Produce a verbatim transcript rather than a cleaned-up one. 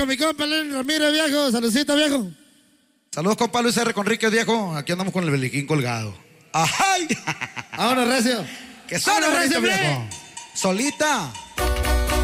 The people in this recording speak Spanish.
con mi compa Lenny Ramírez, viejo. Saludcita, viejo. Saludos, compa Luis R. Conríquez, viejo. Aquí andamos con el beliquín colgado. ¡Ajay! Vámonos, recio. ¡Que suena Vámonos, bonito, recio, viejo! Solita.